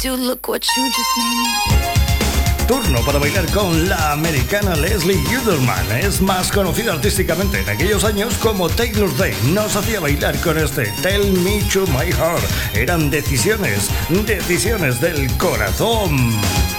do, look what you just made me. Turno para bailar con la americana Leslie Uderman. Es más conocida artísticamente en aquellos años como Taylor Day. Nos hacía bailar con este Tell Me to My Heart. Eran decisiones del corazón.